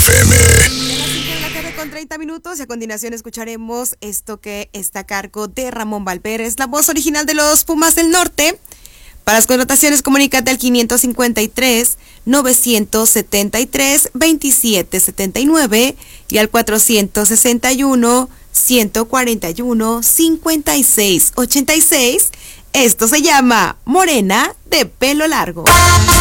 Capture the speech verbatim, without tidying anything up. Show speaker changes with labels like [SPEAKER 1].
[SPEAKER 1] F M.
[SPEAKER 2] De la tarde con treinta minutos y a continuación escucharemos esto que está a cargo de Ramón Valverde, es la voz original de los Pumas del Norte. Para las connotaciones, comunícate al quinientos cincuenta y tres, novecientos setenta y tres, veintisiete setenta y nueve y al cuatrocientos sesenta y uno, ciento cuarenta y uno, cincuenta y seis ochenta y seis. Esto se llama Morena de Pelo Largo.